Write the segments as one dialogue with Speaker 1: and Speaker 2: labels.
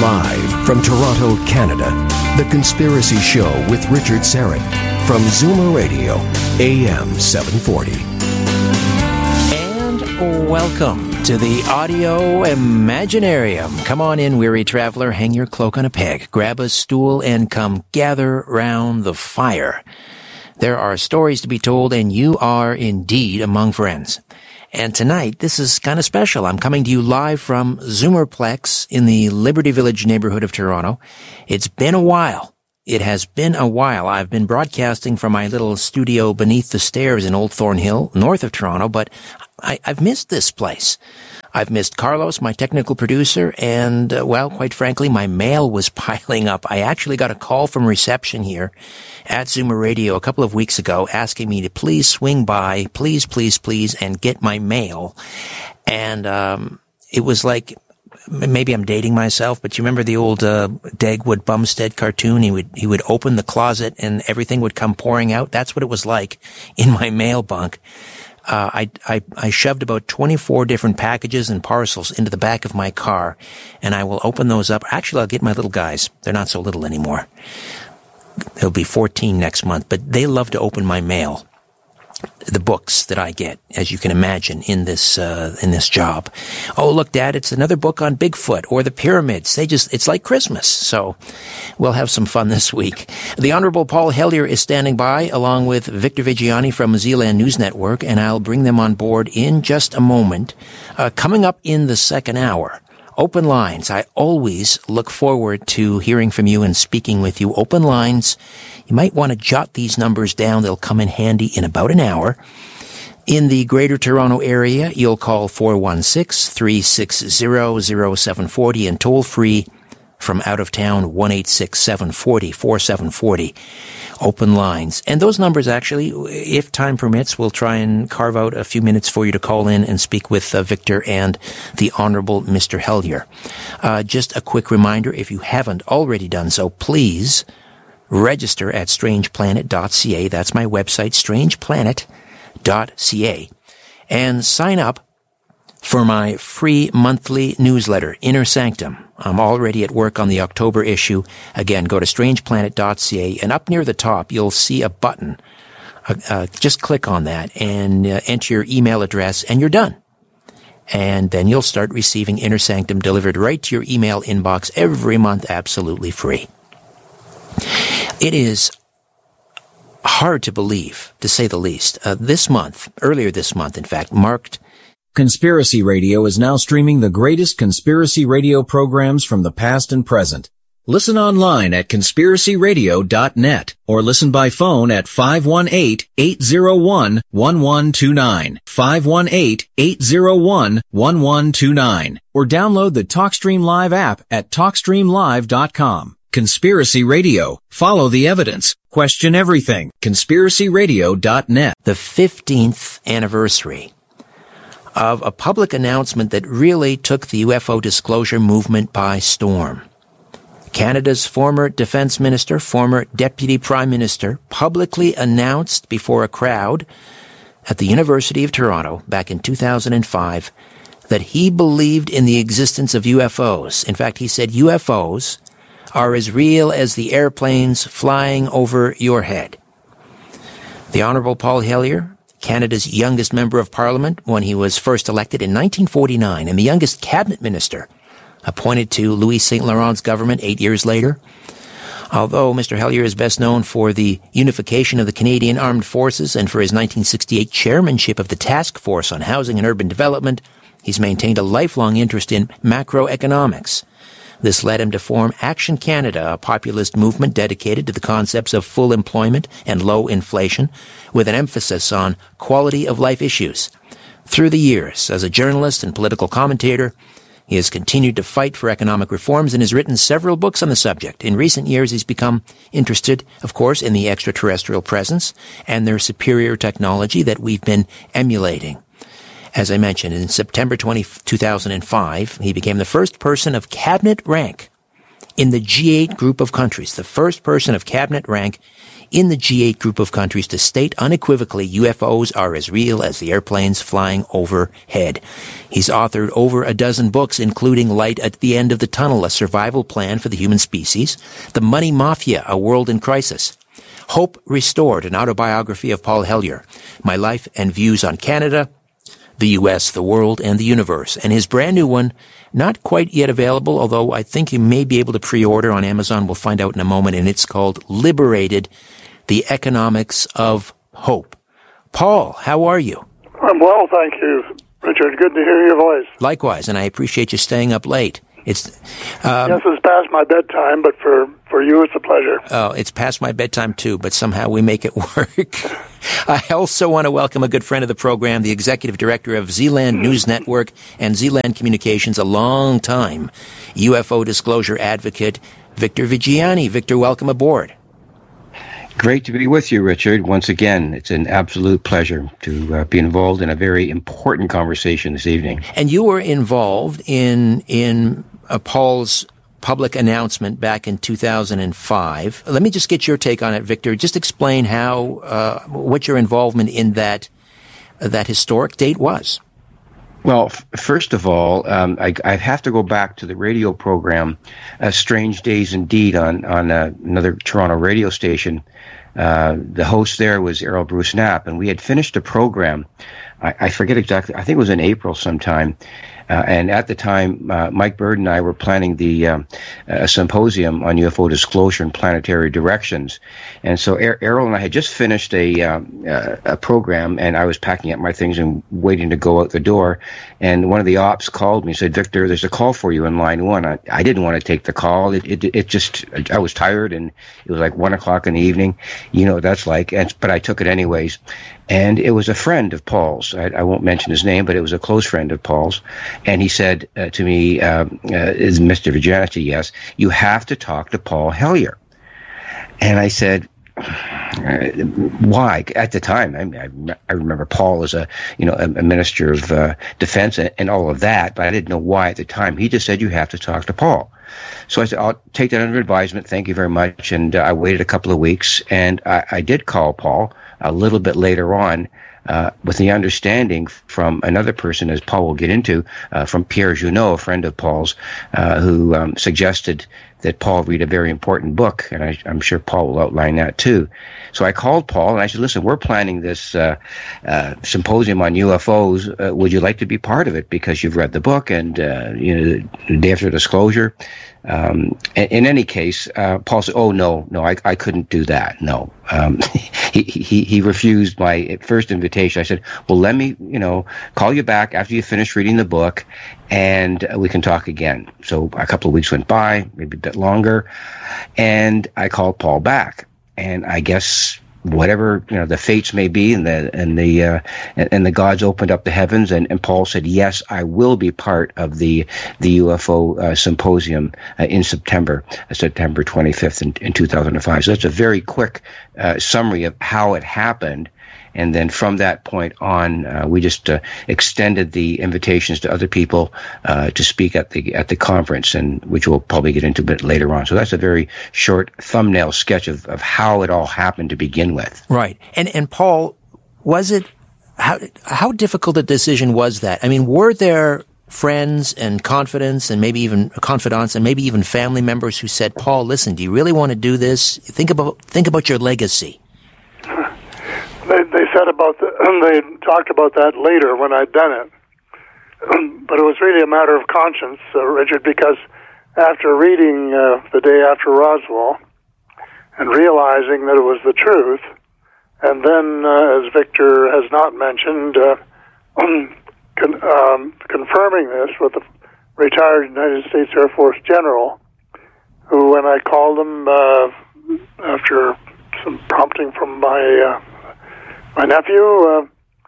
Speaker 1: Live from Toronto, Canada, The Conspiracy Show with Richard Syrett from Zoomer Radio, AM 740.
Speaker 2: And welcome to the Audio Imaginarium. Come on in, weary traveler, hang your cloak on a peg, grab a stool, and come gather round the fire. There are stories to be told, and you are indeed among friends. And tonight, this is kind of special. I'm coming to you live from Zoomerplex in the Liberty Village neighborhood of Toronto. It's been a while. It has been a while. I've been broadcasting from my little studio beneath the stairs in Old Thornhill, north of Toronto, but I've missed this place. I've missed Carlos, my technical producer, and, well, quite frankly, my mail was piling up. I actually got a call from reception here at Zoomer Radio a couple of weeks ago asking me to please swing by, please, and get my mail. And it was like, maybe I'm dating myself, but you remember the old Dagwood Bumstead cartoon? He would open the closet and everything would come pouring out. That's what it was like in my mail bunk. I shoved about 24 different packages and parcels into the back of my car, and I will open those up. Actually, I'll get my little guys. They're not so little anymore. They'll be 14 next month, but they love to open my mail. The books that I get, as you can imagine, in this job. Oh, look, Dad, it's another book on Bigfoot or the pyramids. It's like Christmas. So we'll have some fun this week. The Honorable Paul Hellyer is standing by along with Victor Viggiani from Zealand News Network, and I'll bring them on board in just a moment. Coming up in the second hour, open lines. I always look forward to hearing from you and speaking with you. Open lines. You might want to jot these numbers down. They'll come in handy in about an hour. In the Greater Toronto Area, you'll call 416-360-0740 and toll free from out of town 1-866-740-4740. Open lines. And those numbers actually, if time permits, we'll try and carve out a few minutes for you to call in and speak with Victor and the Honorable Mr. Hellyer. Just a quick reminder, if you haven't already done so, please register at strangeplanet.ca. That's my website, strangeplanet.ca. And sign up for my free monthly newsletter, Inner Sanctum. I'm already at work on the October issue. Again, go to strangeplanet.ca, and up near the top, you'll see a button. Just click on that and enter your email address, and you're done. And then you'll start receiving Inner Sanctum delivered right to your email inbox every month, absolutely free. It is hard to believe, to say the least. Earlier this month, in fact, marked
Speaker 3: Conspiracy Radio is now streaming the greatest conspiracy radio programs from the past and present. Listen online at conspiracyradio.net or listen by phone at 518-801-1129, 518-801-1129, or download the TalkStream Live app at TalkStreamLive.com. Conspiracy Radio. Follow the evidence. Question everything. conspiracyradio.net.
Speaker 2: the 15th anniversary of a public announcement that really took the UFO disclosure movement by storm. Canada's former defense minister, former deputy prime minister, publicly announced before a crowd at the University of Toronto back in 2005 that he believed in the existence of UFOs. In fact, he said UFOs are as real as the airplanes flying over your head. The Honorable Paul Hellyer, Canada's youngest member of Parliament when he was first elected in 1949, and the youngest cabinet minister appointed to Louis St. Laurent's government 8 years later. Although Mr. Hellyer is best known for the unification of the Canadian Armed Forces and for his 1968 chairmanship of the Task Force on Housing and Urban Development, he's maintained a lifelong interest in macroeconomics. This led him to form Action Canada, a populist movement dedicated to the concepts of full employment and low inflation, with an emphasis on quality of life issues. Through the years, as a journalist and political commentator, he has continued to fight for economic reforms and has written several books on the subject. In recent years, he's become interested, of course, in the extraterrestrial presence and their superior technology that we've been emulating. As I mentioned, in September 2005, he became the first person of cabinet rank in the G8 group of countries, the first person of cabinet rank in the G8 group of countries to state unequivocally UFOs are as real as the airplanes flying overhead. He's authored over a dozen books, including Light at the End of the Tunnel, A Survival Plan for the Human Species, The Money Mafia, A World in Crisis, Hope Restored, an autobiography of Paul Hellyer, My Life and Views on Canada, the U.S., the World, and the Universe. And his brand new one, not quite yet available, although I think you may be able to pre-order on Amazon. We'll find out in a moment. And it's called Liberated, The Economics of Hope. Paul, how are you?
Speaker 4: I'm well, thank you, Richard. Good to hear your voice.
Speaker 2: Likewise, and I appreciate you staying up late.
Speaker 4: Yes, it's past my bedtime, but for you, it's a pleasure.
Speaker 2: Oh, it's past my bedtime too, but somehow we make it work. I also want to welcome a good friend of the program, the executive director of Zealand News Network and Zealand Communications, a long-time UFO disclosure advocate, Victor Viggiani. Victor, welcome aboard.
Speaker 5: Great to be with you, Richard. Once again, it's an absolute pleasure to be involved in a very important conversation this evening.
Speaker 2: And you were involved in Paul's public announcement back in 2005. Let me just get your take on it, Victor. Just explain how what your involvement in that historic date was.
Speaker 5: Well, first of all, I have to go back to the radio program, Strange Days Indeed, on another Toronto radio station. The host there was Errol Bruce Knapp, and we had finished a program. I forget exactly. I think it was in April sometime. And at the time, Mike Bird and I were planning the symposium on UFO disclosure and planetary directions. And so Errol and I had just finished a program, and I was packing up my things and waiting to go out the door. And one of the ops called me and said, "Victor, there's a call for you in line one." I didn't want to take the call. It just, I was tired, and it was like 1 o'clock in the evening. You know what that's like. But I took it anyways. And it was a friend of Paul's. I won't mention his name, but it was a close friend of Paul's. And he said to me, is Mr. Viggiani? Yes, you have to talk to Paul Hellyer. And I said, why? At the time, I remember Paul as a minister of defense and all of that, but I didn't know why at the time. He just said, you have to talk to Paul. So I said, I'll take that under advisement. Thank you very much. And I waited a couple of weeks, and I did call Paul a little bit later on, with the understanding from another person, as Paul will get into, from Pierre Junot, a friend of Paul's, who suggested that Paul read a very important book, and I'm sure Paul will outline that too. So I called Paul, and I said, listen, we're planning this symposium on UFOs. Would you like to be part of it? Because you've read the book, and the day after disclosure. In any case, Paul said, "Oh no, I couldn't do that. No." He refused my first invitation. I said, "Well, let me, call you back after you finish reading the book, and we can talk again." So a couple of weeks went by, maybe a bit longer, and I called Paul back, and I guess whatever the fates may be, and the gods opened up the heavens, and Paul said, "Yes, I will be part of the UFO symposium in September 25th in 2005." So that's a very quick summary of how it happened. And then from that point on, we just extended the invitations to other people to speak at the conference, and which we'll probably get into a bit later on. So that's a very short thumbnail sketch of how it all happened to begin with.
Speaker 2: Right. And Paul, was it how difficult a decision was that? I mean, were there friends and confidants and maybe even confidants and maybe even family members who said, "Paul, listen, do you really want to do this? Think about your legacy"?
Speaker 4: They said they talked about that later when I'd done it. But it was really a matter of conscience, Richard, because after reading The Day After Roswell and realizing that it was the truth, and then, as Victor has not mentioned, confirming this with a retired United States Air Force general, who, when I called him after some prompting from my nephew,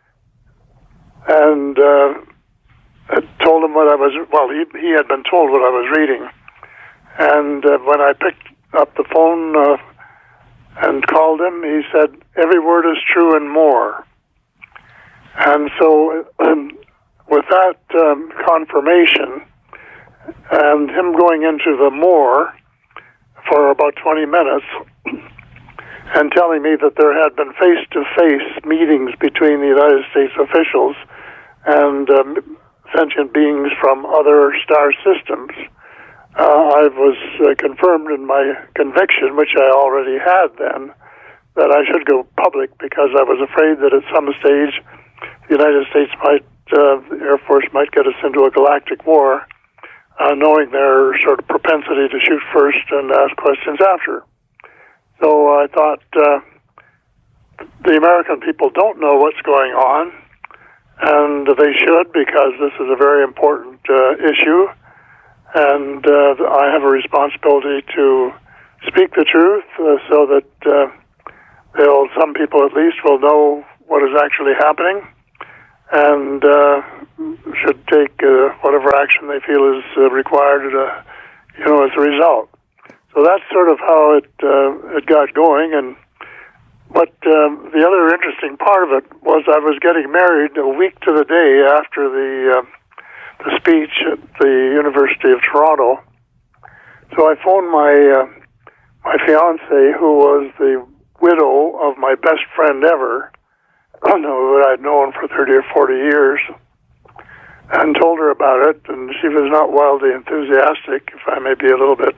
Speaker 4: and told him what I was, he had been told what I was reading. And when I picked up the phone and called him, he said, "Every word is true and more." And so with that confirmation and him going into the more, for about 20 minutes and telling me that there had been face-to-face meetings between the United States officials and sentient beings from other star systems. I was confirmed in my conviction, which I already had then, that I should go public because I was afraid that at some stage the United States the Air Force might get us into a galactic war, knowing their sort of propensity to shoot first and ask questions after. So I thought the American people don't know what's going on, and they should, because this is a very important issue, and I have a responsibility to speak the truth so that some people at least will know what is actually happening and should take whatever action they feel is required as a result. So that's sort of how it got going. But the other interesting part of it was I was getting married a week to the day after the speech at the University of Toronto. So I phoned my fiancée, who was the widow of my best friend ever, who I'd known for 30 or 40 years, and told her about it, and she was not wildly enthusiastic, if I may be a little bit.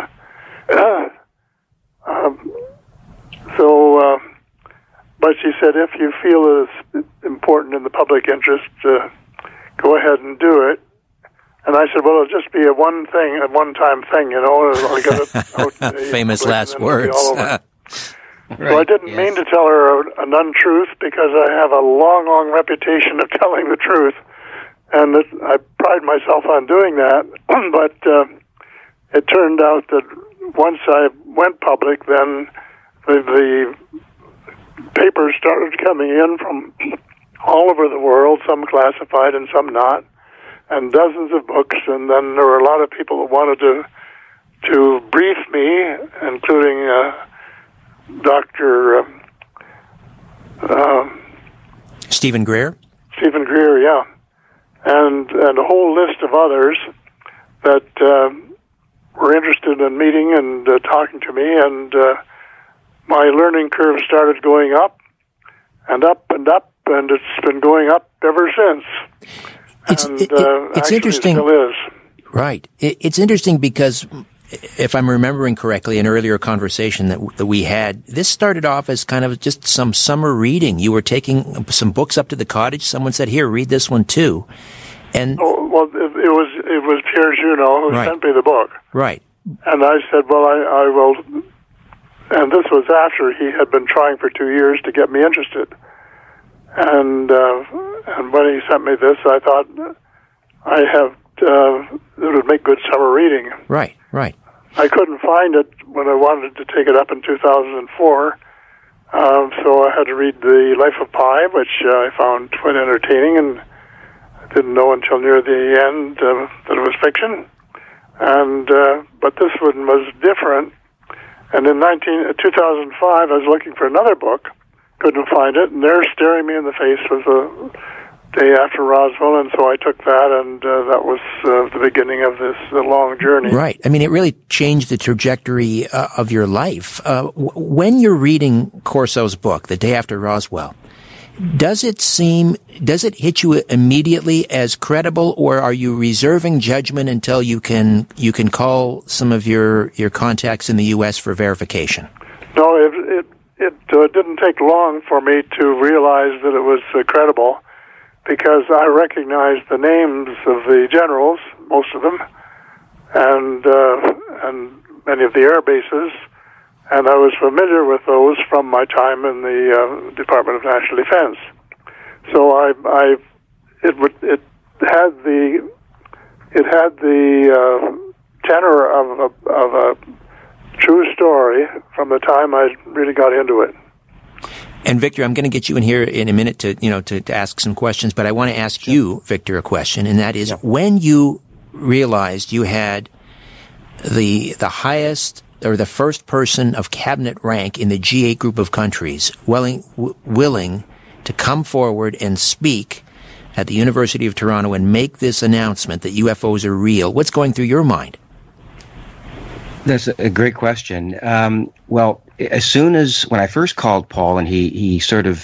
Speaker 4: But she said, if you feel it's important in the public interest, go ahead and do it. And I said, well, it'll just be a one-time thing, I'll get it out.
Speaker 2: Famous last words.
Speaker 4: Right, so I didn't mean to tell her an untruth, because I have a long, long reputation of telling the truth, and I pride myself on doing that. But it turned out that once I went public, then the papers started coming in from all over the world, some classified and some not, and dozens of books. And then there were a lot of people that wanted to brief me, including Dr.
Speaker 2: Stephen Greer?
Speaker 4: Stephen Greer, yeah. And a whole list of others that were interested in meeting and talking to me, and my learning curve started going up and up and up, and it's been going up ever since.
Speaker 2: It's interesting.
Speaker 4: It still is.
Speaker 2: Right. It's interesting because, if I'm remembering correctly, an earlier conversation that we had, this started off as kind of just some summer reading. You were taking some books up to the cottage. Someone said, "Here, read this one too." And
Speaker 4: it was Pierre Junot who sent me the book.
Speaker 2: Right.
Speaker 4: And I said, well, I will. And this was after he had been trying for 2 years to get me interested. And when he sent me this, I thought it would make good summer reading.
Speaker 2: Right.
Speaker 4: I couldn't find it when I wanted to take it up in 2004, so I had to read The Life of Pi, which I found quite entertaining, and I didn't know until near the end that it was fiction. But this one was different. And in 2005, I was looking for another book, couldn't find it, and there, staring me in the face, was a Day After Roswell, and so I took that, and that was the beginning of this long journey.
Speaker 2: Right. I mean, it really changed the trajectory of your life. When you're reading Corso's book, The Day After Roswell, does it hit you immediately as credible, or are you reserving judgment until you can call some of your contacts in the U.S. for verification?
Speaker 4: No, it didn't take long for me to realize that it was credible, because I recognized the names of the generals, most of them, and many of the air bases, and I was familiar with those from my time in the Department of National Defense. So it had the tenor of a true story from the time I really got into it.
Speaker 2: And Victor, I'm going to get you in here in a minute to ask some questions, but I want to ask you, Victor, a question, and that is, when you realized you had the highest, or the first person of cabinet rank in the G8 group of countries willing to come forward and speak at the University of Toronto and make this announcement that UFOs are real, what's going through your mind?
Speaker 5: That's a great question. Well, as soon as when I first called Paul, and he sort of,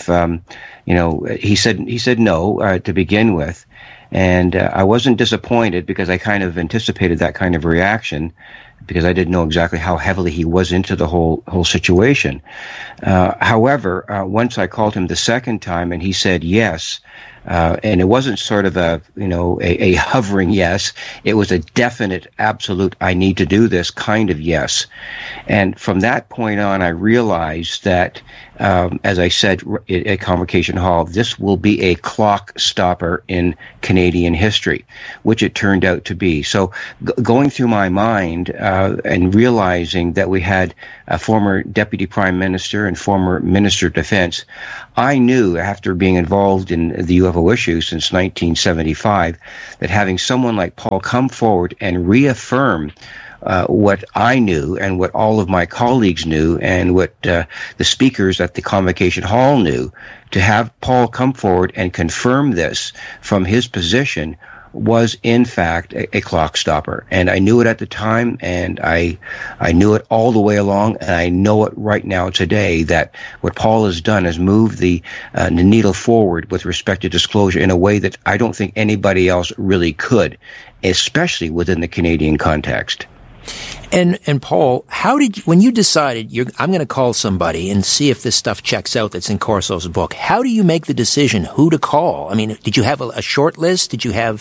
Speaker 5: he said no to begin with, and I wasn't disappointed because I kind of anticipated that kind of reaction, because I didn't know exactly how heavily he was into the whole situation. However, once I called him the second time and he said yes, and it wasn't sort of a hovering yes. It was a definite, absolute, I need to do this kind of yes. And from that point on, I realized that, as I said at Convocation Hall, this will be a clock stopper in Canadian history, which it turned out to be. So going through my mind and realizing that we had a former Deputy Prime Minister and former Minister of Defense, I knew, after being involved in the UFO issue since 1975, that having someone like Paul come forward and reaffirm what I knew and what all of my colleagues knew and what the speakers at the Convocation Hall knew, to have Paul come forward and confirm this from his position was in fact a clock stopper. And I knew it at the time, and I knew it all the way along, and I know it right now today, that what Paul has done has moved the needle forward with respect to disclosure in a way that I don't think anybody else really could, especially within the Canadian context.
Speaker 2: And Paul, how did when you decided I'm going to call somebody and see if this stuff checks out that's in Corso's book? How do you make the decision who to call? I mean, did you have a short list? Did you have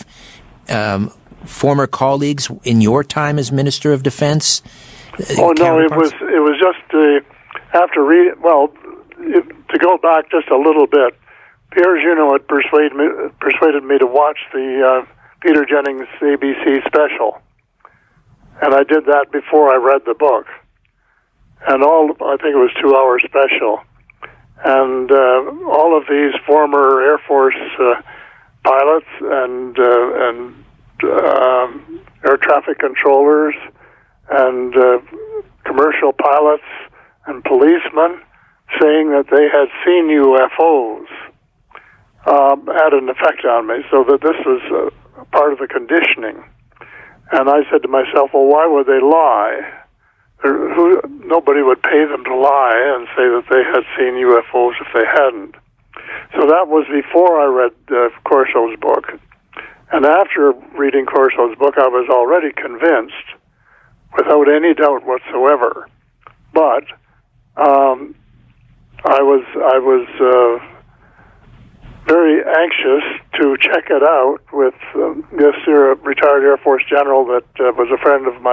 Speaker 2: former colleagues in your time as Minister of Defense?
Speaker 4: Oh no, it was just after reading. Well, to go back just a little bit, Pierre Junot had persuaded me to watch the Peter Jennings ABC special. And I did that before I read the book. And I think it was 2-hour special. And all of these former Air Force pilots and air traffic controllers and commercial pilots and policemen saying that they had seen UFOs had an effect on me, so that this was part of the conditioning. And I said to myself, well, why would they lie? Nobody would pay them to lie and say that they had seen UFOs if they hadn't. So that was before I read Corso's book. And after reading Corso's book, I was already convinced, without any doubt whatsoever. But I was very anxious to check it out with this retired Air Force general that was a friend of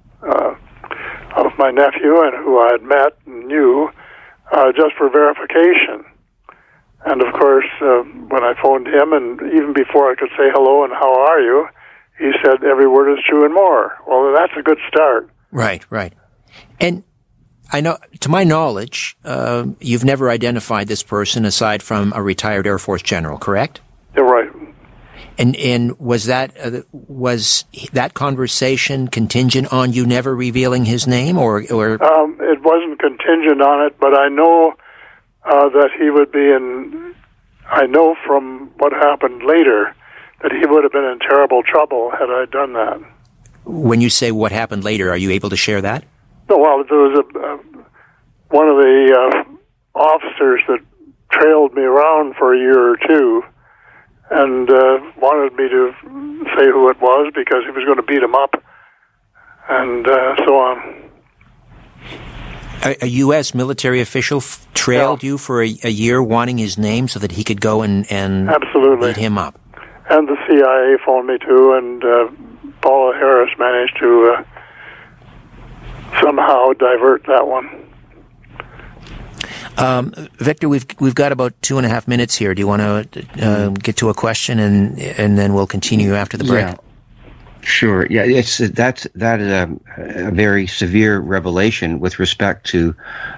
Speaker 4: my nephew and who I had met and knew, just for verification. And of course, when I phoned him, and even before I could say hello and how are you, he said every word is true and more. Well, that's a good start.
Speaker 2: Right. And I know, to my knowledge, you've never identified this person aside from a retired Air Force general, correct?
Speaker 4: You're right.
Speaker 2: And was that conversation contingent on you never revealing his name, or? It
Speaker 4: wasn't contingent on it, but I know that he would be in. I know from what happened later that he would have been in terrible trouble had I done that.
Speaker 2: When you say what happened later, are you able to share that?
Speaker 4: No, well, there was one of the officers that trailed me around for a year or two and wanted me to say who it was because he was going to beat him up and so on.
Speaker 2: A U.S. military official trailed you for a year wanting his name so that he could go and
Speaker 4: Absolutely.
Speaker 2: Beat him up?
Speaker 4: And the CIA phoned me too, and Paula Harris managed to somehow divert that one.
Speaker 2: Victor, we've got about 2.5 minutes here. Do you want to get to a question and then we'll continue after the break?
Speaker 5: Yeah. Sure. Yeah, that is a very severe revelation with respect to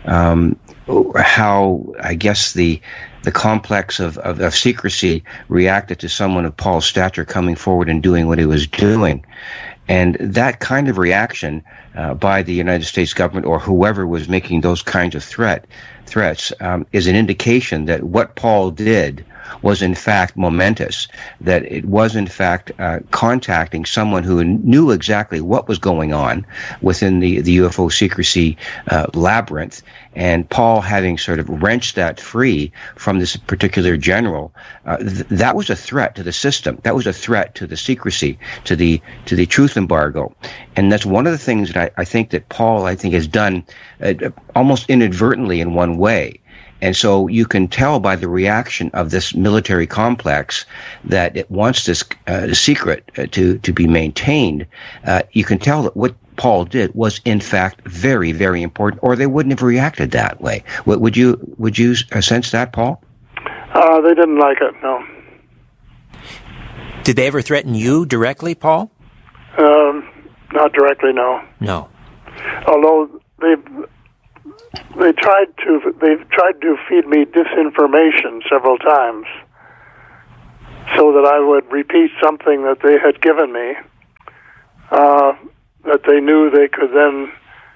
Speaker 5: how, I guess, the complex of secrecy reacted to someone of Paul's stature coming forward and doing what he was doing. And that kind of reaction by the United States government or whoever was making those kinds of threats is an indication that what Paul did was in fact momentous, that it was in fact contacting someone who knew exactly what was going on within the UFO secrecy labyrinth, and Paul having sort of wrenched that free from this particular general, that was a threat to the system. That was a threat to the secrecy, to the truth embargo. And that's one of the things that I think that Paul, has done almost inadvertently in one way. And so you can tell by the reaction of this military complex that it wants this secret to be maintained. You can tell that what Paul did was in fact very, very important, or they wouldn't have reacted that way. Would you sense that, Paul?
Speaker 4: They didn't like it, no.
Speaker 2: Did they ever threaten you directly, Paul?
Speaker 4: Not directly, no.
Speaker 2: No.
Speaker 4: Although they've tried to feed me disinformation several times, so that I would repeat something that they had given me, that they knew they could then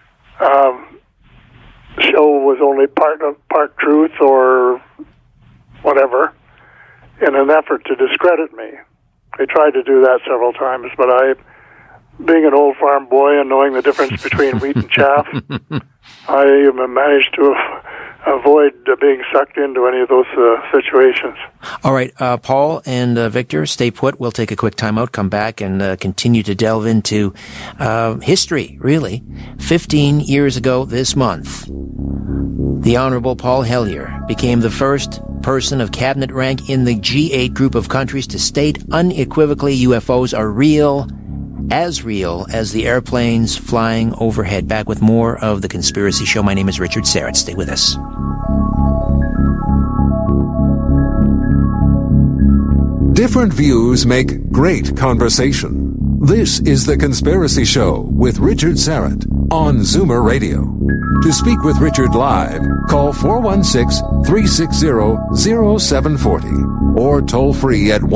Speaker 4: show was only part truth or whatever, in an effort to discredit me. They tried to do that several times, but being an old farm boy and knowing the difference between wheat and chaff, I managed to avoid being sucked into any of those situations.
Speaker 2: All right, Paul and Victor, stay put. We'll take a quick time out, come back, and continue to delve into history, really. 15 years ago this month, the Honorable Paul Hellyer became the first person of cabinet rank in the G8 group of countries to state unequivocally UFOs are real as the airplanes flying overhead. Back with more of The Conspiracy Show. My name is Richard Syrett. Stay with us.
Speaker 6: Different views make great conversation. This is The Conspiracy Show with Richard Syrett on Zoomer Radio. To speak with Richard live, call 416-360-0740 or toll free at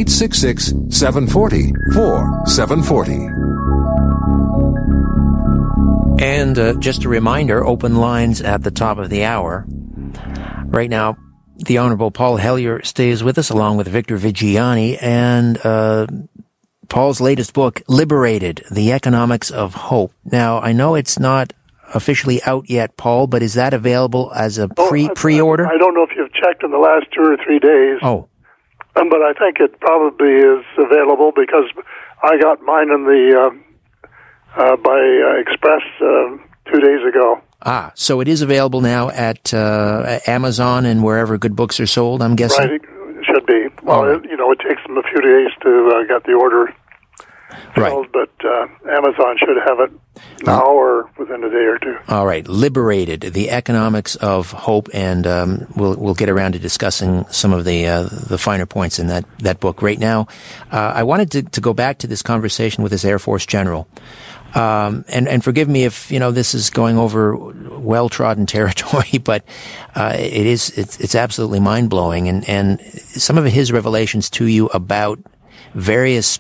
Speaker 6: 1-866-740-4740.
Speaker 2: And just a reminder, open lines at the top of the hour. Right now, the Honorable Paul Hellyer stays with us along with Victor Viggiani, and Paul's latest book, Liberated, The Economics of Hope. Now, I know it's not officially out yet, Paul, but is that available as a pre-order?
Speaker 4: I don't know if you've checked in the last 2 or 3 days.
Speaker 2: Oh.
Speaker 4: But I think it probably is available because I got mine in the by Express 2 days ago.
Speaker 2: Ah, so it is available now at Amazon and wherever good books are sold, I'm guessing?
Speaker 4: Right, it should be. Well, it takes them a few days to get the order filled, but Amazon should have it now or within a day or two.
Speaker 2: All right, Liberated, The Economics of Hope, and we'll get around to discussing some of the finer points in that book. Right now, I wanted to go back to this conversation with this Air Force general. And forgive me if, this is going over well-trodden territory, but it's absolutely mind-blowing. And some of his revelations to you about various,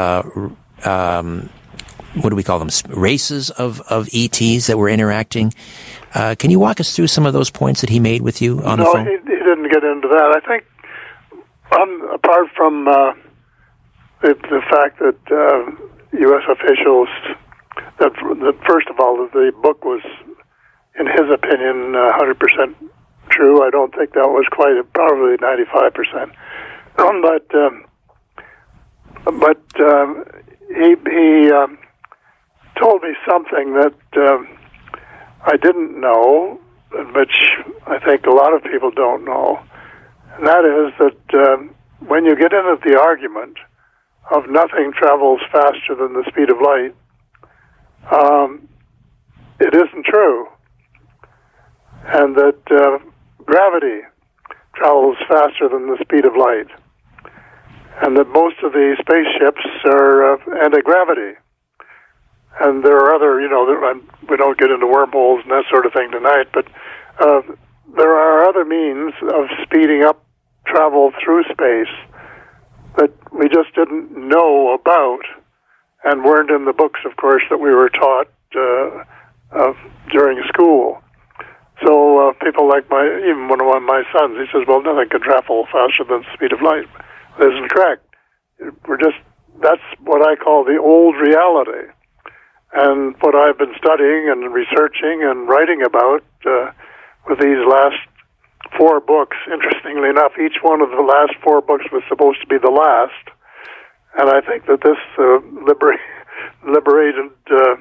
Speaker 2: what do we call them, races of ETs that were interacting. Can you walk us through some of those points that he made with you on the phone?
Speaker 4: No, he didn't get into that. I think, apart from the fact that U.S. officials... That first of all, the book was, in his opinion, 100% true. I don't think that was probably 95%. But he told me something that I didn't know, which I think a lot of people don't know, and that is that when you get into the argument of nothing travels faster than the speed of light, it isn't true, and that gravity travels faster than the speed of light, and that most of the spaceships are anti-gravity. And there are other, we don't get into wormholes and that sort of thing tonight, but there are other means of speeding up travel through space that we just didn't know about, and weren't in the books, of course, that we were taught during school. So people like even one of my sons, he says, well, nothing can travel faster than the speed of light. That isn't correct. That's what I call the old reality. And what I've been studying and researching and writing about with these last 4 books, interestingly enough, each one of the last 4 books was supposed to be the last. And I think that this liberated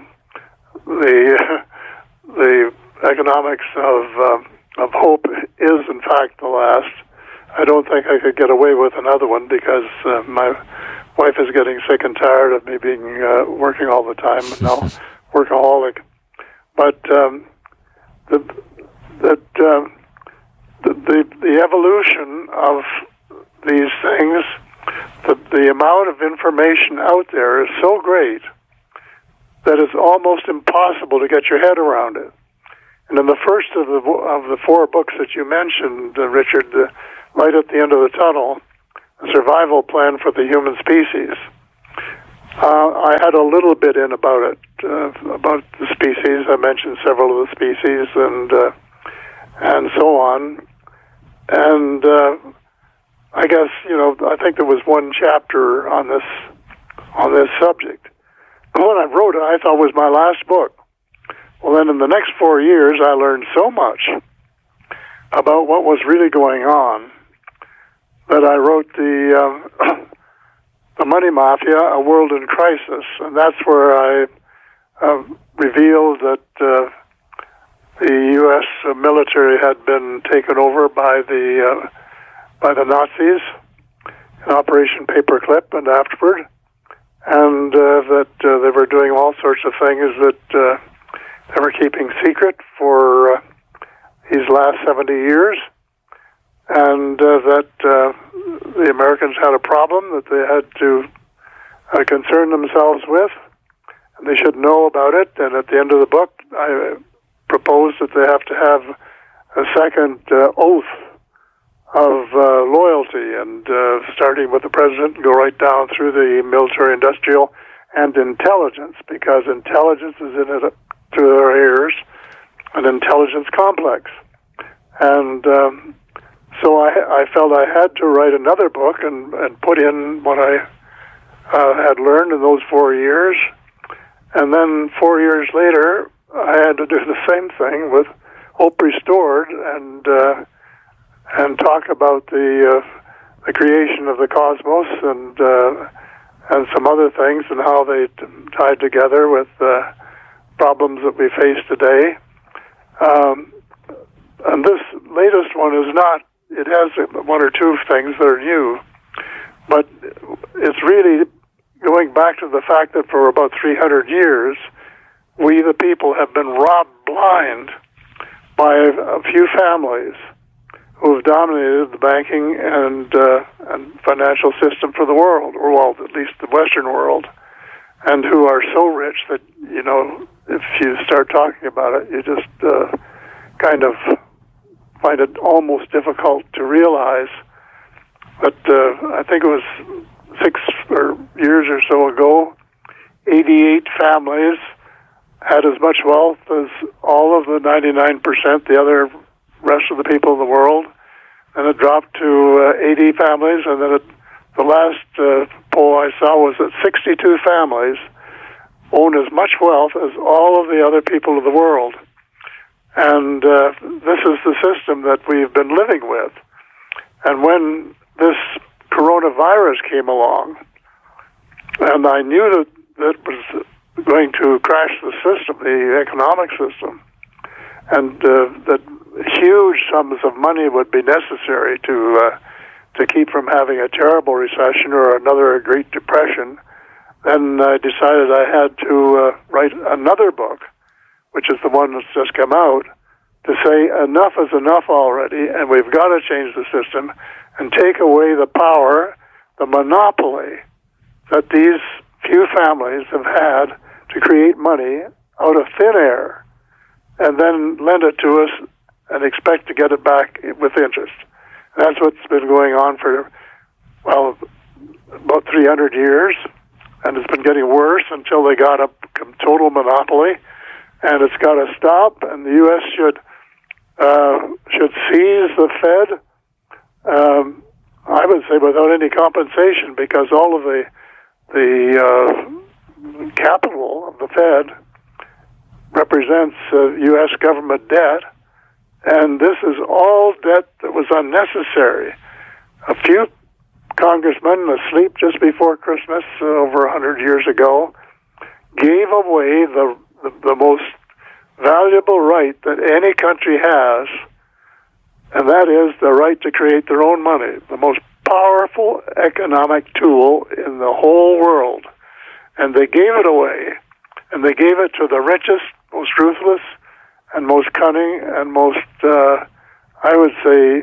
Speaker 4: the economics of hope is, in fact, the last. I don't think I could get away with another one because my wife is getting sick and tired of me being working all the time, and now workaholic. But the evolution of these things, the amount of information out there is so great that it's almost impossible to get your head around it. And in the first of the 4 books that you mentioned, Richard, the Light at the End of the Tunnel, A Survival Plan for the Human Species, I had a little bit in about it, about the species. I mentioned several of the species and so on. And I guess, I think there was one chapter on this subject. When I wrote it, I thought it was my last book. Well, then in the next 4 years, I learned so much about what was really going on that I wrote the Money Mafia, A World in Crisis, and that's where I revealed that the U.S. military had been taken over by the Nazis in Operation Paperclip and afterward, and that they were doing all sorts of things that they were keeping secret for these last 70 years, and that the Americans had a problem that they had to concern themselves with, and they should know about it. And at the end of the book, I proposed that they have to have a second oath of loyalty, and starting with the president and go right down through the military, industrial, and intelligence, because intelligence is in it to their ears, an intelligence complex. And so I felt I had to write another book and put in what I had learned in those 4 years. And then 4 years later, I had to do the same thing with Hope Restored and talk about the creation of the cosmos and some other things and how they tied together with problems that we face today. And this latest one is not, it has 1 or 2 things that are new, but it's really going back to the fact that for about 300 years, we the people have been robbed blind by a few families who have dominated the banking and financial system for the world, or well, at least the Western world, and who are so rich that, if you start talking about it, you just kind of find it almost difficult to realize. But I think it was 6 years or so ago, 88 families had as much wealth as all of the 99%, the other rest of the people in the world, and it dropped to 80 families, and then the last poll I saw was that 62 families own as much wealth as all of the other people of the world. And this is the system that we've been living with. And when this coronavirus came along, and I knew that it was going to crash the system, the economic system, and that huge sums of money would be necessary to keep from having a terrible recession or another Great Depression, then I decided I had to write another book, which is the one that's just come out, to say enough is enough already, and we've got to change the system and take away the power, the monopoly that these few families have had to create money out of thin air and then lend it to us and expect to get it back with interest. And that's what's been going on for, well, about 300 years, and it's been getting worse until they got a total monopoly, and it's got to stop, and the U.S. should should seize the Fed. I would say without any compensation, because all of the capital of the Fed represents U.S. government debt, and this is all debt that was unnecessary. A few congressmen asleep just before Christmas over 100 years ago gave away the most valuable right that any country has, and that is the right to create their own money, the most powerful economic tool in the whole world. And they gave it away, and they gave it to the richest, most ruthless, and most cunning, and most, I would say,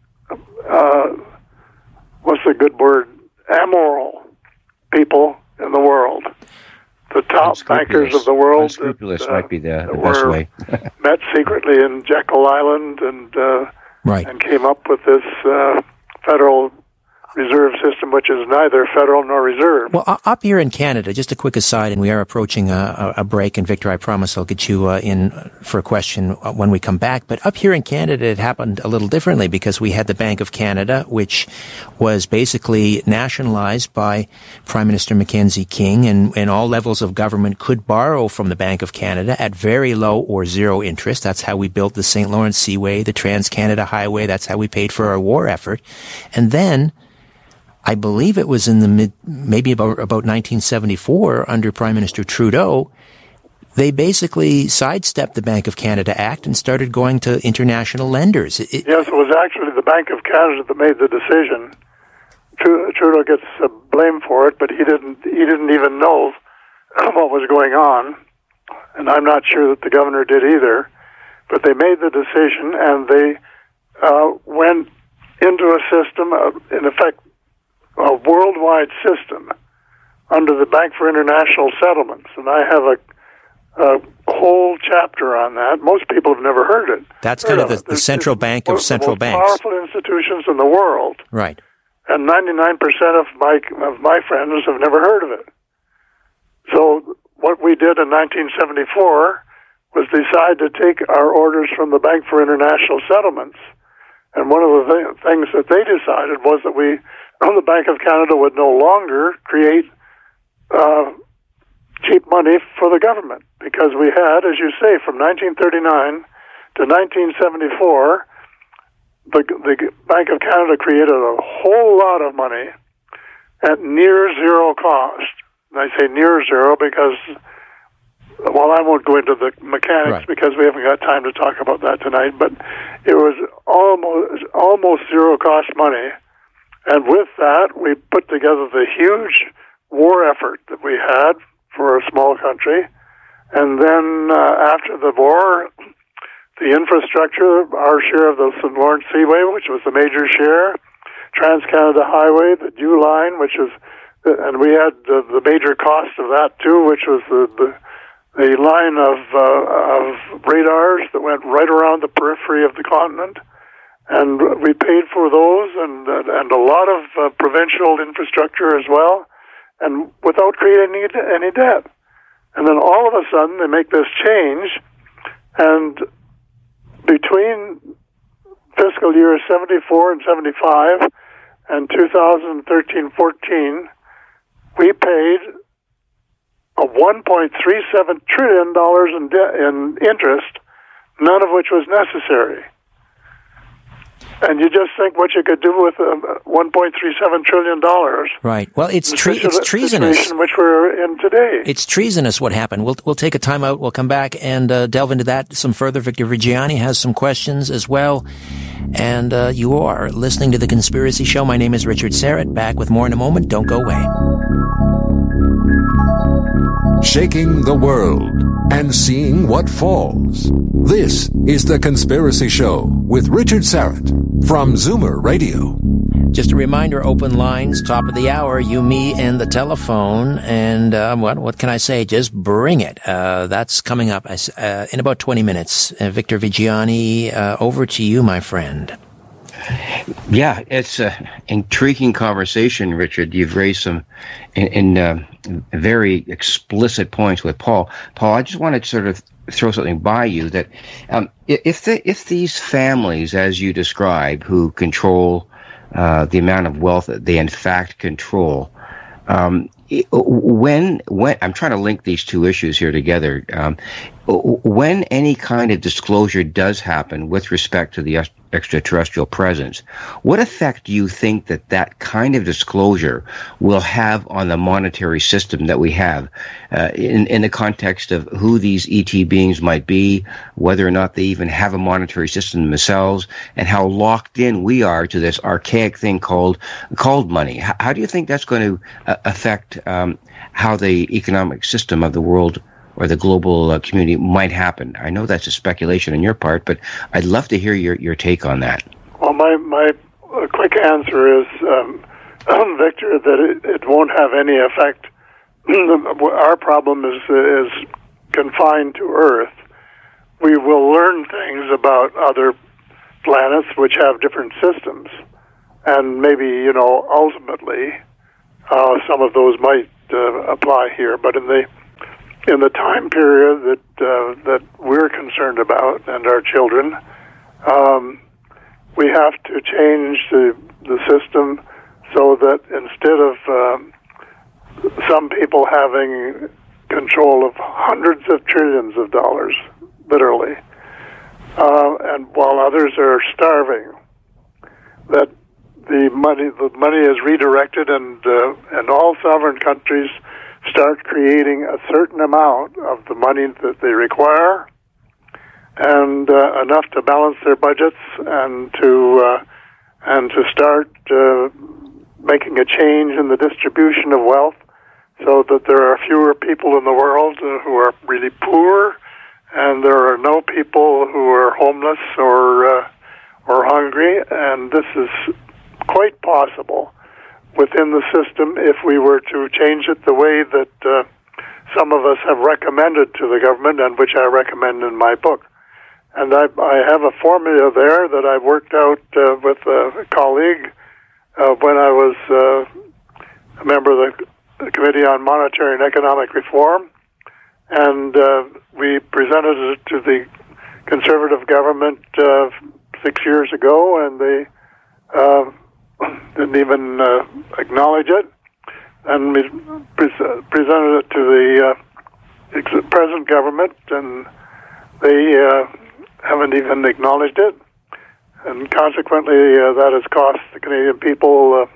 Speaker 4: what's the good word? Amoral people in the world. The top bankers of the world.
Speaker 5: Unscrupulous might be the best way.
Speaker 4: Met secretly in Jekyll Island and came up with this Federal Reserve System, which is neither federal nor reserve.
Speaker 2: Well, up here in Canada, just a quick aside, and we are approaching a break, and Victor, I promise I'll get you in for a question when we come back. But up here in Canada, it happened a little differently because we had the Bank of Canada, which was basically nationalized by Prime Minister Mackenzie King, and all levels of government could borrow from the Bank of Canada at very low or zero interest. That's how we built the St. Lawrence Seaway, the Trans-Canada Highway. That's how we paid for our war effort. And then I believe it was in the maybe about 1974 under Prime Minister Trudeau, they basically sidestepped the Bank of Canada Act and started going to international lenders.
Speaker 4: Yes, it was actually the Bank of Canada that made the decision. Trudeau gets blamed for it, but he didn't even know what was going on, and I'm not sure that the governor did either. But they made the decision, and they went into a system, in effect, a worldwide system under the Bank for International Settlements, and I have a whole chapter on that. Most people have never heard it.
Speaker 2: That's kind of the central bank of central banks.
Speaker 4: The most powerful institutions in the world.
Speaker 2: Right.
Speaker 4: And 99% of my friends have never heard of it. So what we did in 1974 was decide to take our orders from the Bank for International Settlements, and one of the things that they decided was that the Bank of Canada would no longer create cheap money for the government, because we had, as you say, from 1939 to 1974, the Bank of Canada created a whole lot of money at near zero cost. And I say near zero because, well, I won't go into the mechanics because we haven't got time to talk about that tonight, but it was almost zero cost money. And with that, we put together the huge war effort that we had for a small country. And then after the war, the infrastructure, our share of the St. Lawrence Seaway, which was the major share, Trans-Canada Highway, the Dew Line, which is, and we had the major cost of that too, which was the line of radars that went right around the periphery of the continent. And we paid for those and a lot of provincial infrastructure as well, and without creating any debt. And then all of a sudden they make this change, and between fiscal years 74 and 75 and 2013-14, we paid a $1.37 trillion in interest, none of which was necessary. And you just think what you could do with $1.37 trillion.
Speaker 2: Right. Well, it's treasonous.
Speaker 4: Which we're in today.
Speaker 2: It's treasonous what happened. We'll take a time out. We'll come back and delve into that some further. Victor Viggiani has some questions as well. And you are listening to The Conspiracy Show. My name is Richard Syrett. Back with more in a moment. Don't go away.
Speaker 6: Shaking the world and seeing what falls. This is The Conspiracy Show with Richard Syrett from Zoomer Radio.
Speaker 2: Just a reminder, open lines, top of the hour, you, me, and the telephone. And what can I say? Just bring it. That's coming up in about 20 minutes. Victor Viggiani, over to you, my friend.
Speaker 5: Yeah, it's an intriguing conversation, Richard. You've raised some very explicit points with Paul. Paul, I just want to sort of throw something by you that if these families, as you describe, who control the amount of wealth that they in fact control, when I'm trying to link these two issues here together, when any kind of disclosure does happen with respect to the extraterrestrial presence, what effect do you think that kind of disclosure will have on the monetary system that we have in the context of who these ET beings might be, whether or not they even have a monetary system themselves, and how locked in we are to this archaic thing called money? How do you think that's going to affect how the economic system of the world or the global community might happen? I know that's a speculation on your part, but I'd love to hear your take on that.
Speaker 4: Well, my quick answer is, Victor, that it won't have any effect. Our problem is confined to Earth. We will learn things about other planets which have different systems, and maybe, ultimately, some of those might apply here. But in the time period that we're concerned about and our children, we have to change the system so that instead of some people having control of hundreds of trillions of dollars, literally, and while others are starving, that the money is redirected, and all sovereign countries start creating a certain amount of the money that they require, and enough to balance their budgets, and to start making a change in the distribution of wealth, so that there are fewer people in the world who are really poor, and there are no people who are homeless or hungry. And this is quite possible within the system if we were to change it the way that some of us have recommended to the government, and which I recommend in my book. And I have a formula there that I worked out with a colleague when I was a member of the Committee on Monetary and Economic Reform, and we presented it to the Conservative government 6 years ago, and they didn't even acknowledge it. And we presented it to the present government, and they haven't even acknowledged it. And consequently, that has cost the Canadian people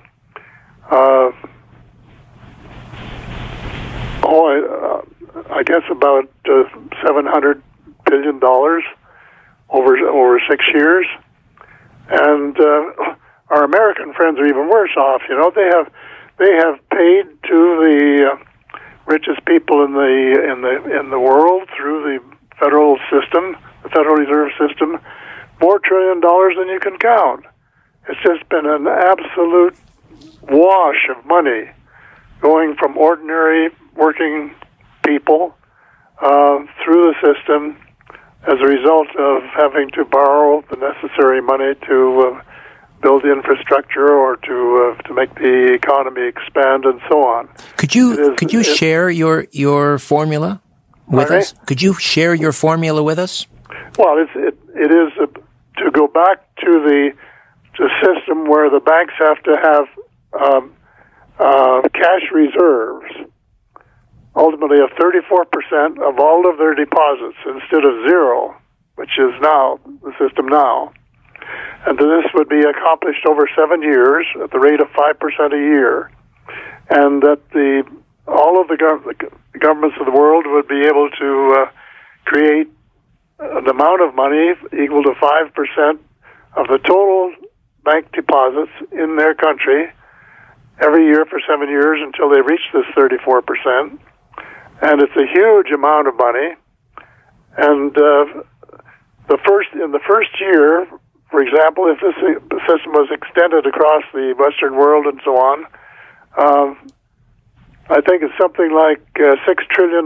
Speaker 4: I guess about $700 billion over 6 years. And our American friends are even worse off. They have paid to the richest people in the world through the federal system, the Federal Reserve System, more $1 trillion than you can count. It's just been an absolute wash of money going from ordinary working people through the system as a result of having to borrow the necessary money to build the infrastructure or to make the economy expand and so on.
Speaker 2: Could you share your formula with us? Could you share your formula with us?
Speaker 4: Well, it is to go back to the system where the banks have to have cash reserves, ultimately of 34% of all of their deposits instead of zero, which is now the system now. And this would be accomplished over 7 years at the rate of 5% a year, and that all of the governments of the world would be able to create an amount of money equal to 5% of the total bank deposits in their country every year for 7 years until they reach this 34%. And it's a huge amount of money. And in the first year, for example, if this system was extended across the Western world and so on, I think it's something like $6 trillion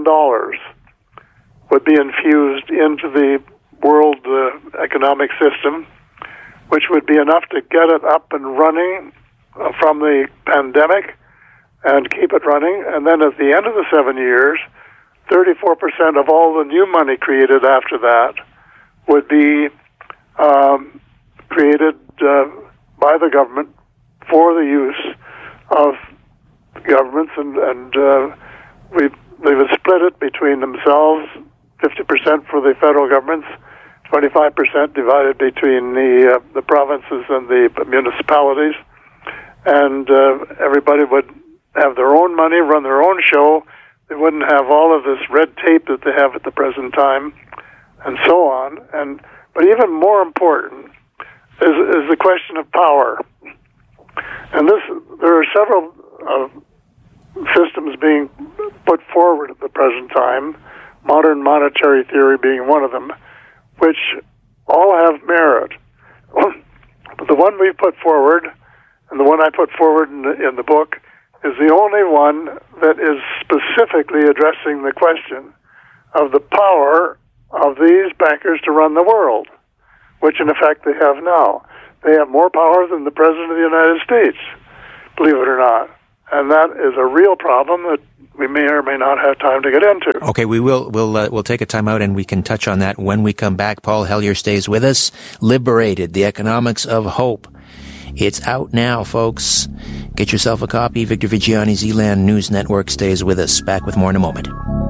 Speaker 4: would be infused into the world economic system, which would be enough to get it up and running from the pandemic and keep it running. And then at the end of the 7 years, 34% of all the new money created after that would be created by the government for the use of governments, and they would split it between themselves, 50% for the federal governments, 25% divided between the provinces and the municipalities, and everybody would have their own money, run their own show. They wouldn't have all of this red tape that they have at the present time, and so on. But even more important is the question of power. And there are several systems being put forward at the present time, modern monetary theory being one of them, which all have merit. But the one we put forward, and the one I put forward in the book, is the only one that is specifically addressing the question of the power of these bankers to run the world, which in effect they have now. They have more power than the President of the United States, believe it or not. And that is a real problem that we may or may not have time to get into.
Speaker 2: Okay, we'll take a time out and we can touch on that when we come back. Paul Hellyer stays with us. Liberated, The Economics of Hope. It's out now, folks. Get yourself a copy. Victor Viggiani's Elan News Network stays with us. Back with more in a moment.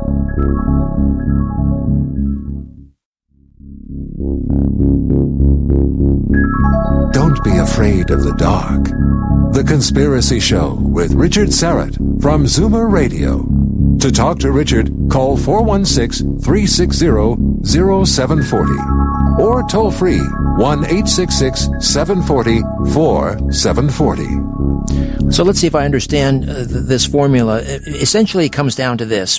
Speaker 6: Don't be afraid of the dark. The Conspiracy Show with Richard Syrett from Zoomer Radio. To talk to Richard, call 416-360-0740 or toll free 1-866-740-4740.
Speaker 2: So let's see if I understand this formula. Essentially, it comes down to this.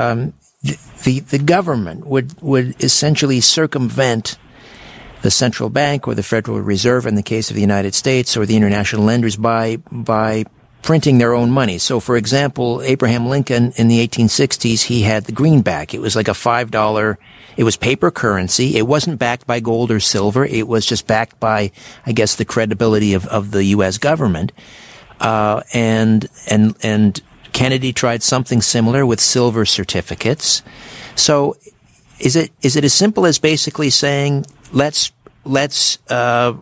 Speaker 2: The government would essentially circumvent the central bank or the Federal Reserve in the case of the United States, or the international lenders by printing their own money. So, for example, Abraham Lincoln in the 1860s, he had the greenback. It was like a $5. It was paper currency. It wasn't backed by gold or silver. It was just backed by, I guess, the credibility of the U.S. government. And Kennedy tried something similar with silver certificates. So, is it as simple as basically saying, let's go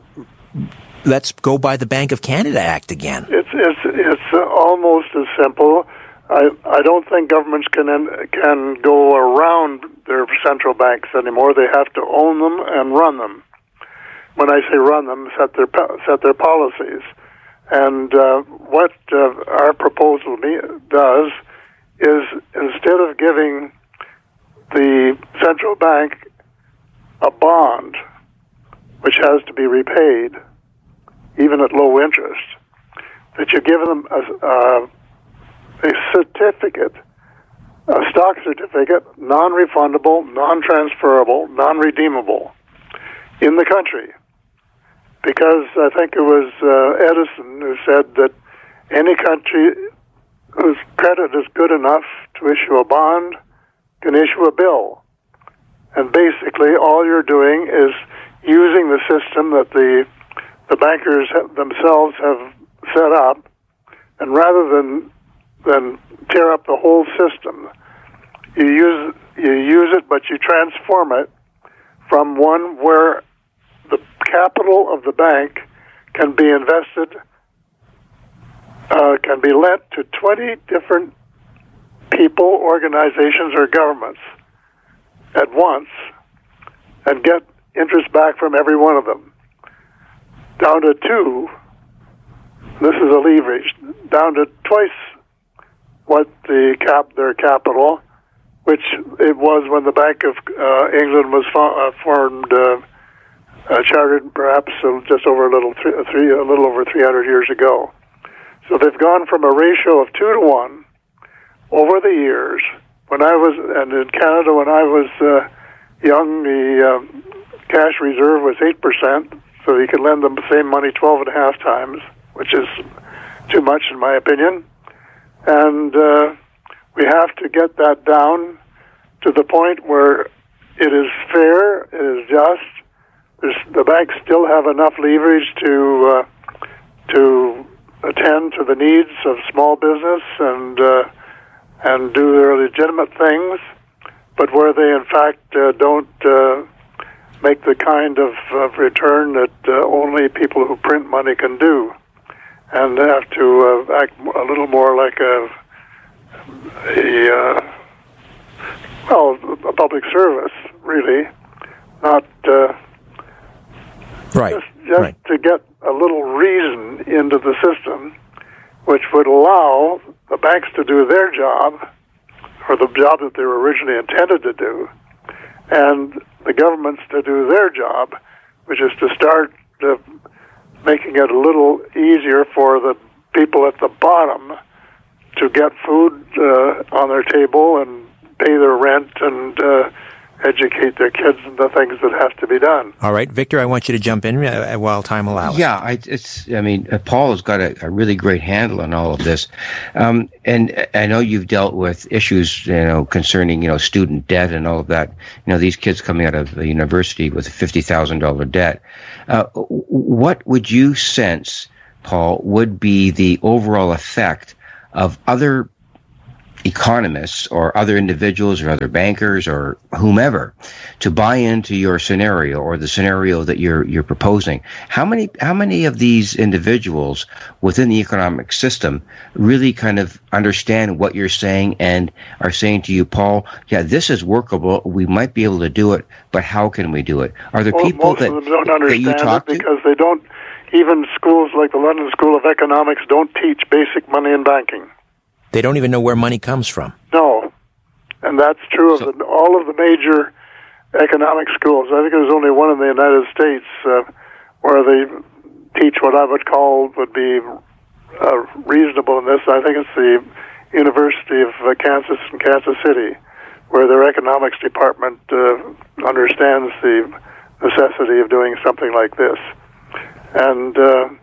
Speaker 2: by the Bank of Canada Act again?
Speaker 4: It's almost as simple. I don't think governments can go around their central banks anymore. They have to own them and run them. When I say run them, set their policies. And what our proposal does is, instead of giving the central bank a bond, which has to be repaid, even at low interest, that you give them a certificate, a stock certificate, non-refundable, non-transferable, non-redeemable, in the country. Because I think it was Edison who said that any country whose credit is good enough to issue a bond can issue a bill. And basically all you're doing is using the system that the bankers themselves have set up, and rather than tear up the whole system, you use it, but you transform it from one where the capital of the bank can be invested, can be lent to 20 different people, organizations, or governments at once, and get interest back from every one of them, down to 2. This is a leverage, down to twice what their capital, which it was when the Bank of England was formed, chartered perhaps just over a little over 300 years ago. So they've gone from a ratio of 2 to 1 over the years. And in Canada, when I was young, the cash reserve was 8%, so you could lend them the same money 12.5 times, which is too much in my opinion. And we have to get that down to the point where it is fair, it is just, the banks still have enough leverage to attend to the needs of small business and do their legitimate things, but where they in fact don't make the kind of return that only people who print money can do, and have to act a little more like a public service, really, not just to get a little reason into the system, which would allow the banks to do their job, or the job that they were originally intended to do, and the governments to do their job, which is to start making it a little easier for the people at the bottom to get food on their table and pay their rent and educate their kids in the things that have to be done.
Speaker 2: All right, Victor, I want you to jump in while time allows.
Speaker 5: Yeah, Paul has got a really great handle on all of this, and I know you've dealt with issues, concerning student debt and all of that. These kids coming out of the university with a $50,000 debt. What would you sense, Paul, would be the overall effect of other economists or other individuals or other bankers or whomever to buy into your scenario or the scenario that you're proposing? How many of these individuals within the economic system really kind of understand what you're saying and are saying to you, Paul, yeah, this is workable, we might be able to do it, but how can we do it? Are there people
Speaker 4: most of them don't understand
Speaker 5: that you talk
Speaker 4: it because they don't. Even schools like the London School of Economics don't teach basic money in banking.
Speaker 2: They don't even know where money comes from.
Speaker 4: No, and that's true of all of the major economic schools. I think there's only one in the United States where they teach what I would be reasonable in this. I think it's the University of Kansas in Kansas City, where their economics department understands the necessity of doing something like this. And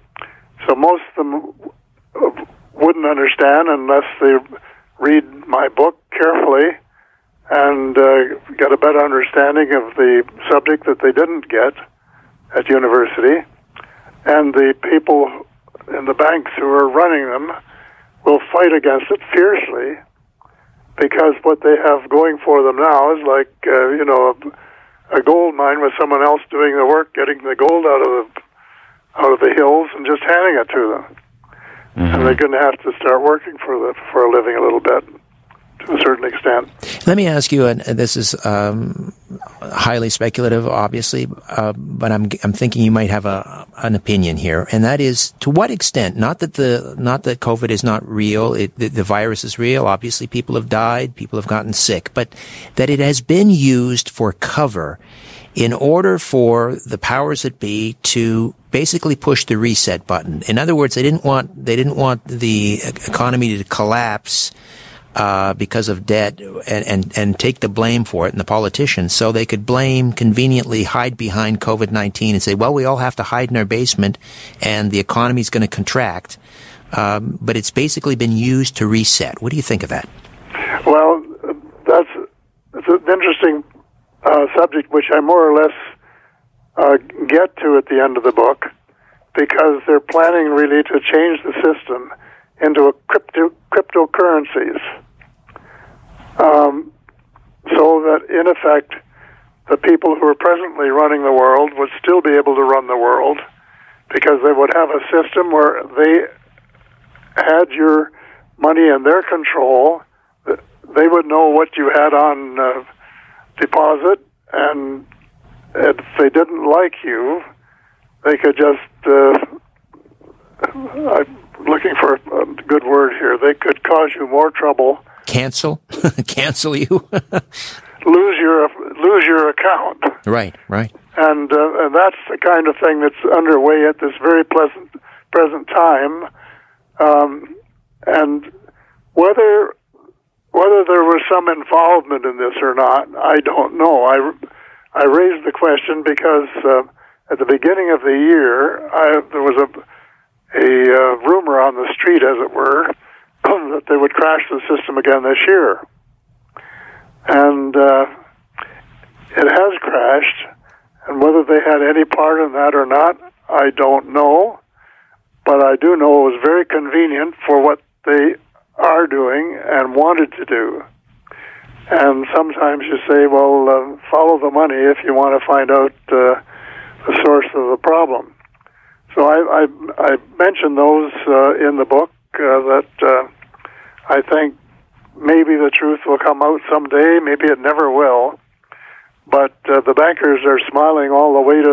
Speaker 4: so most of them wouldn't understand unless they read my book carefully and get a better understanding of the subject that they didn't get at university. And the people in the banks who are running them will fight against it fiercely, because what they have going for them now is like, a gold mine with someone else doing the work, getting the gold out of the hills and just handing it to them. Mm-hmm. And they're going to have to start working for a living a little bit, to a certain extent.
Speaker 2: Let me ask you, and this is highly speculative, obviously, but I'm thinking you might have an opinion here, and that is, to what extent? Not that COVID is not real, the virus is real. Obviously, people have died, people have gotten sick, but that it has been used for cover in order for the powers that be to basically push the reset button. In other words, they didn't want the economy to collapse because of debt and take the blame for it, and the politicians, so they could conveniently hide behind COVID-19 and say, well, we all have to hide in our basement and the economy's going to contract. But it's basically been used to reset. What do you think of that?
Speaker 4: Well, it's an interesting subject, which I more or less get to at the end of the book, because they're planning really to change the system into cryptocurrencies, so that in effect the people who are presently running the world would still be able to run the world, because they would have a system where they had your money in their control. They would know what you had on deposit, and if they didn't like you, they could just, I'm looking for a good word here, they could cause you more trouble.
Speaker 2: Cancel? Cancel you?
Speaker 4: lose your account.
Speaker 2: Right.
Speaker 4: And that's the kind of thing that's underway at this very present time. And whether there was some involvement in this or not, I don't know. I raised the question because at the beginning of the year, there was a rumor on the street, as it were, that they would crash the system again this year. And it has crashed, And whether they had any part in that or not, I don't know. But I do know it was very convenient for what they are doing and wanted to do. And sometimes you say, well, follow the money if you want to find out the source of the problem. So I mentioned those in the book that I think maybe the truth will come out someday, maybe it never will. But the bankers are smiling all the way to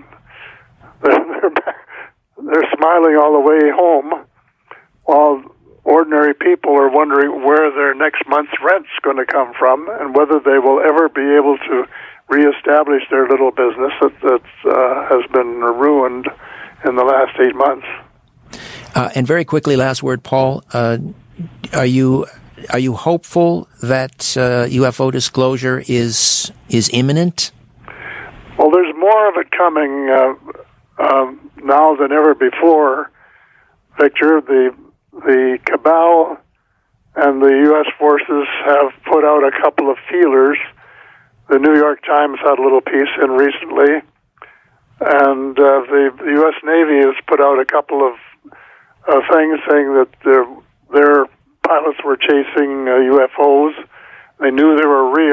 Speaker 4: they're smiling all the way home, while ordinary people are wondering where their next month's rent's going to come from and whether they will ever be able to reestablish their little business that has been ruined in the last 8 months.
Speaker 2: And very quickly, last word, Paul. Are you hopeful that UFO disclosure is imminent?
Speaker 4: Well, there's more of it coming now than ever before, Victor. The cabal and the U.S. forces have put out a couple of feelers. The New York Times had a little piece in recently, and the U.S. Navy has put out a couple of things saying that their pilots were chasing UFOs. They knew they were real.